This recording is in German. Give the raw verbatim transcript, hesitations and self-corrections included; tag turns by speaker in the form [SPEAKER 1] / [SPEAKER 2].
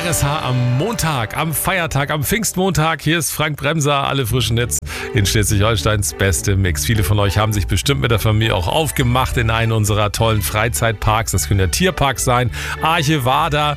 [SPEAKER 1] R S H am Montag, am Feiertag, am Pfingstmontag. Hier ist Frank Bremser, alle frischen Netz in Schleswig-Holsteins beste Mix. Viele von euch haben sich bestimmt mit der Familie auch aufgemacht in einen unserer tollen Freizeitparks. Das können ja Tierparks sein, Arche Wader